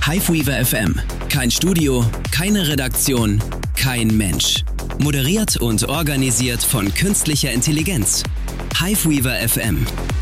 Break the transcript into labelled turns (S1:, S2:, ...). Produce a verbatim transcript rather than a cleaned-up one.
S1: Hiveweaver F M. Kein Studio, keine Redaktion, kein Mensch. Moderiert und organisiert von künstlicher Intelligenz. Hiveweaver F M.